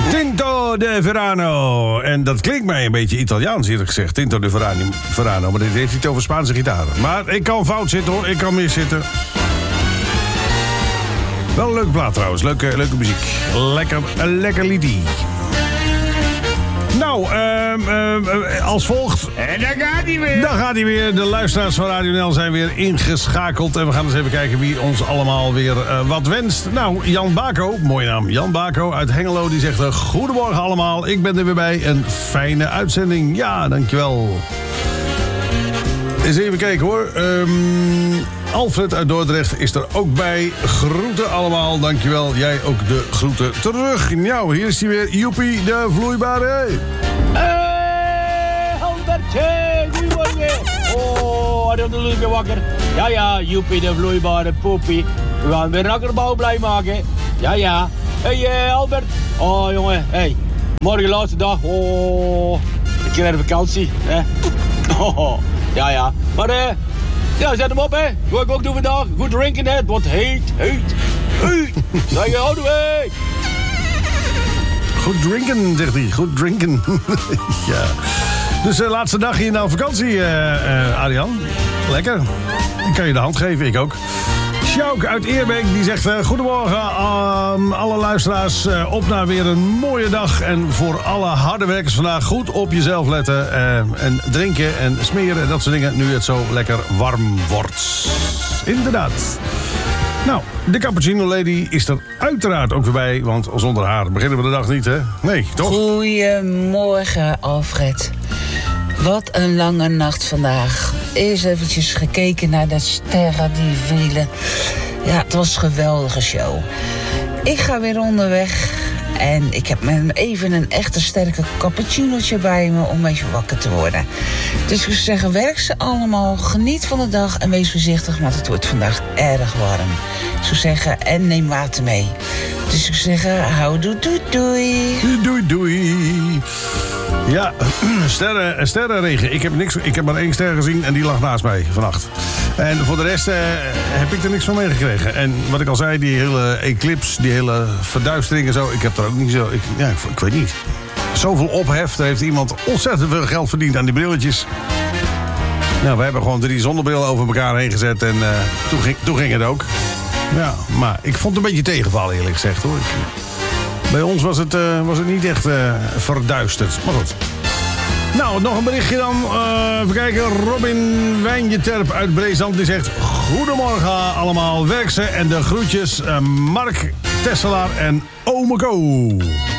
Tinto de Verano. En dat klinkt mij een beetje Italiaans eerlijk gezegd. Tinto de Verano. Maar dit heeft niet over Spaanse gitaren. Maar ik kan fout zitten hoor. Ik kan mis zitten. Wel een leuke plaat trouwens. Leuke muziek. Lekker liedie. Nou, als volgt. En daar gaat hij weer. Daar gaat hij weer. De luisteraars van Radio NL zijn weer ingeschakeld. En we gaan eens even kijken wie ons allemaal weer wat wenst. Nou, Jan Bako, mooie naam. Jan Bako uit Hengelo, die zegt... Goedemorgen allemaal, ik ben er weer bij. Een fijne uitzending. Ja, dankjewel. Eens even kijken hoor. Alfred uit Dordrecht is er ook bij. Groeten allemaal, dankjewel. Jij ook de groeten terug. Nou, hier is hij weer. Joepie, de vloeibare. Albertje, goedemorgen. Oh, dat is weer wakker. Ja, Joepie, de vloeibare poepie. We gaan weer een akkerbouw blij maken. Ja. Hey, Albert. Oh, jongen. Hey, morgen laatste dag. Oh, ik krijg vakantie. Hè? Oh, ja. Maar, ja, zet hem op, hè. Wat ik ook doen vandaag. Goed drinken, hè. Het wordt heet. Zeg je, houden we. Goed drinken, zegt hij. Goed drinken. Ja. Dus laatste dag hier na vakantie, Arjan. Lekker. Ik kan je de hand geven, ik ook. Sjouk uit Eerbeek, die zegt... Goedemorgen, alle luisteraars. Op naar weer een mooie dag. En voor alle harde werkers vandaag goed op jezelf letten. En drinken en smeren en dat soort dingen. Nu het zo lekker warm wordt. Inderdaad. Nou, de Cappuccino Lady is er uiteraard ook weer bij. Want zonder haar beginnen we de dag niet, hè? Nee, toch? Goedemorgen, Alfred. Wat een lange nacht vandaag. Eerst eventjes gekeken naar de sterren die vielen. Ja, het was een geweldige show. Ik ga weer onderweg. En ik heb even een echte sterke cappuccinootje bij me om even wakker te worden. Dus ik zou zeggen, werk ze allemaal, geniet van de dag en wees voorzichtig, want het wordt vandaag erg warm. Ik zou zeggen, en neem water mee. Dus ik zou zeggen, hou doei. Doei. Ja, sterrenregen. Ik heb maar 1 ster gezien en die lag naast mij vannacht. En voor de rest heb ik er niks van meegekregen. En wat ik al zei, die hele eclipse, die hele verduistering en zo... ik heb er ook niet zo... Ik weet niet. Zoveel ophef, daar heeft iemand ontzettend veel geld verdiend aan die brilletjes. Nou, we hebben gewoon 3 zonnebrillen over elkaar heen gezet en toen ging het ook. Ja, maar ik vond het een beetje tegenvallen eerlijk gezegd hoor. Bij ons was het niet echt verduisterd. Maar goed. Nou, nog een berichtje dan. Even kijken. Robin Wijnjeterp uit Breesland. Die zegt... Goedemorgen allemaal. Werk ze en de groetjes. Mark Tesselaar en Ome Ko.